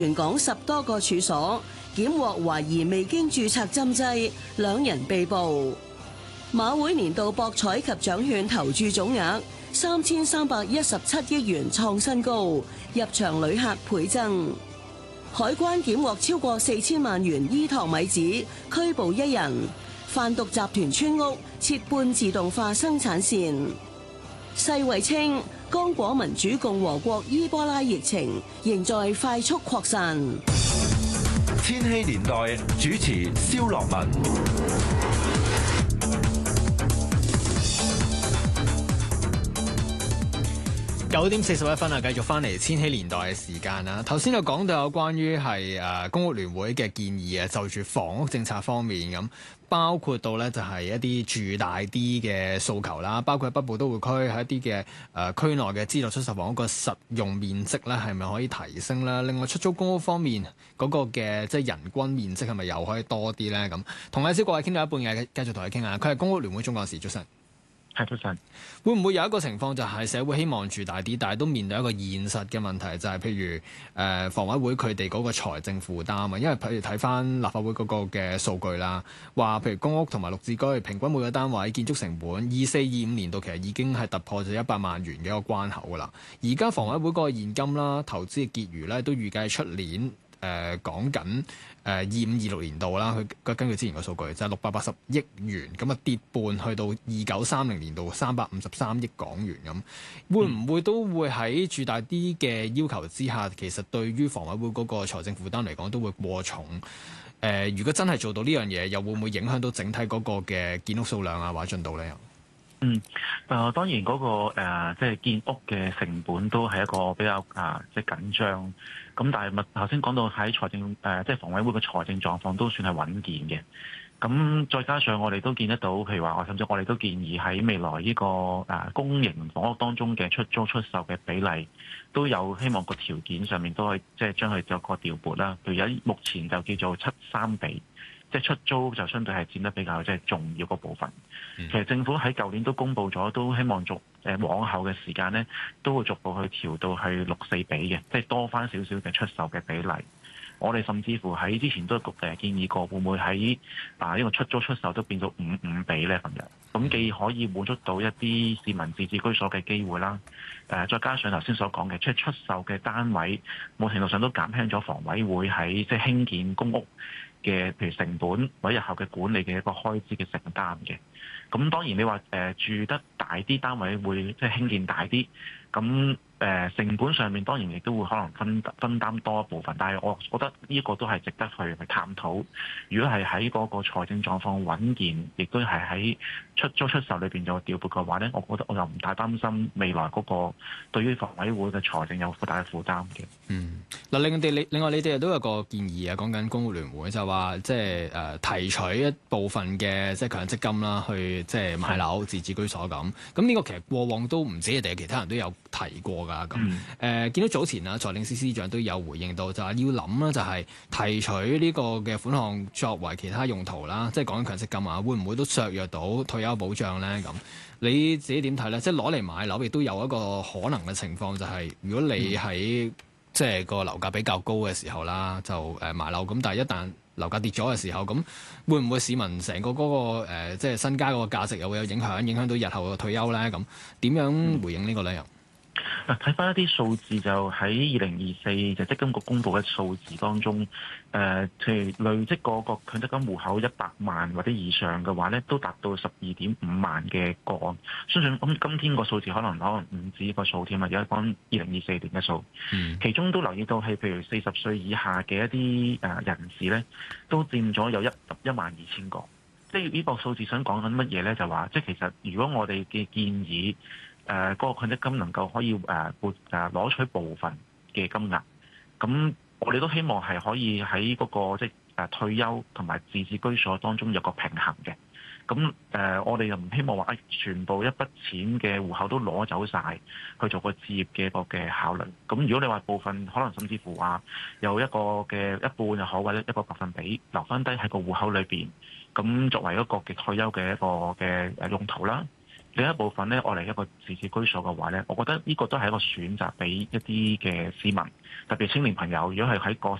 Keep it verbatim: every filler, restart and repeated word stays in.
全港十多個處所檢獲懷疑未經註冊針劑，兩人被捕。馬會年度博彩及獎券投注總額三千三百一十七億元創新高，入場旅客倍增。海關檢獲超過四千萬元伊糖米紙，拘捕一人。販毒集團村屋設半自動化生產線。世衛稱，剛果民主共和國伊波拉疫情仍在快速擴散。 千禧年代主持蕭樂文。 九點四十一分啊，繼續翻嚟千禧年代嘅時間啦。頭先就講到有關於係誒公屋聯會嘅建議啊，就住房屋政策方面咁，包括到咧就係一啲住大啲嘅訴求啦，包括喺北部都會區喺一啲嘅誒區內嘅資助出售房屋個實用面積咧係咪可以提升啦？另外出租公屋方面嗰個嘅即係人均面積係咪又可以多啲咧？咁同阿蕭國偉傾到一半嘅，繼續同佢傾下。佢係公屋聯會總幹事，早晨。 係早晨。 會唔會有一個情況就係社會希望住大啲，但係都面對一個現實嘅問題，就係、是、譬如誒、呃、房委會佢哋嗰個財政負擔啊？因為譬如睇翻立法會嗰個嘅數據啦，話譬如公屋同埋綠置居平均每個單位建築成本二四二五年度其實已經係突破咗一百萬元嘅一個關口噶啦。而家房委會嗰個現金啦、投資嘅結餘咧，都預計出年誒講緊。誒二五二六年度啦，佢根據之前個數據就係六百八十億元，咁啊跌半去到二九三零年度三百五十三億港元咁，會唔會都會喺住大啲嘅要求之下，其實對於房委會嗰個財政負擔嚟講都會過重？誒、呃，如果真係做到呢樣嘢，又會唔會影響到整體嗰個嘅建屋數量啊或者進度咧？ 嗯，誒、呃、當然嗰、那個誒、呃、即係建屋嘅成本都係一個比較啊、呃、即係緊張。咁但係咪頭先講到喺財政誒、呃、即係房委會嘅財政狀況都算係穩健嘅。咁再加上我哋都見得到，譬如話我甚至我哋都建議喺未來呢、這個誒、呃、公營房屋當中嘅出租出售嘅比例，都有希望個條件上面都可以即係將佢有個調撥啦。譬如喺目前就叫做七三比。即係出租就相對係佔得比較即係重要嗰部分。其實政府喺舊年都公布咗，都希望逐誒往後嘅時間咧，都會逐步去調到去六四比嘅，即係多翻少少嘅出售嘅比例。我哋甚至乎喺之前都誒建議過，會唔會喺啊呢個出租出售都變到五五比咧咁樣？咁既可以滿足到一啲市民自置居所嘅機會啦，誒再加上頭先所講嘅，即係出售嘅單位，某程度上都減輕咗房委會喺即係興建公屋嘅譬如成本或者日後嘅管理嘅一個開支嘅承擔嘅。咁當然你話誒、呃、住得大啲單位會即係興建大啲，咁誒、呃、成本上面當然亦都會可能分分擔多一部分，但係我覺得呢個都係值得去去探討。如果係喺嗰個財政狀況穩健，亦都係喺出租出售裏邊有調撥嘅話咧，我覺得我又唔太擔心未來嗰個對於房委會嘅財政有好大嘅負擔嘅。 嗯，嗱，另外你另外你哋都有個建議啊，講緊公屋聯會就話即係誒提取一部分嘅即係強積金啦，去即係買樓自置居所咁。咁呢個其實過往都唔止你哋，其他人都有提過㗎。咁誒、嗯呃、見到早前啊，財政司司長都有回應到，就係要諗啦，就係提取呢個嘅款項作為其他用途啦，即係講緊強積金啊，會唔會都削弱到退休保障咧？咁你自己點睇咧？即係攞嚟買樓，亦都有一個可能嘅情況，就係、是、如果你喺、嗯即係個樓價比較高嘅時候啦，就誒買樓咁，但係一旦樓價跌咗嘅時候，咁會唔會市民成個嗰、那個、呃、即係身家嗰個價值又會有影響，影響到日後嘅退休咧？咁點樣回應呢個理由？ 嗱，睇翻一啲數字就喺二零二四就積金局公布嘅數字當中，誒、呃，譬如累積嗰個強積金戶口一百萬或者以上嘅話咧，都達到十二點五萬嘅個案。相信咁今天個數字可能可能唔止個數添啊，而家講二零二四年嘅數，嗯、其中都留意到係譬如四十歲以下嘅一啲誒人士咧，都佔咗有一一萬二千個。即係呢個數字想講緊乜嘢咧？就話即係其實如果我哋嘅建議。誒嗰、呃那個強積金能夠可以誒撥誒攞取部分嘅金額，咁我哋都希望係可以喺嗰、那個即係誒、呃、退休同埋自置居所當中有個平衡嘅。咁誒、呃、我哋又唔希望話誒、哎、全部一筆錢嘅戶口都攞走晒去做個置業嘅一個嘅考慮。咁如果你話部分可能甚至乎話有一個嘅一半又好，或者一個百分比留翻低喺個戶口裏邊，咁作為一個嘅退休嘅一個嘅誒用途啦。 另一部分咧，我嚟一個自置居所嘅話咧，我覺得呢個都係一個選擇俾一啲嘅市民，特別青年朋友，如果係喺個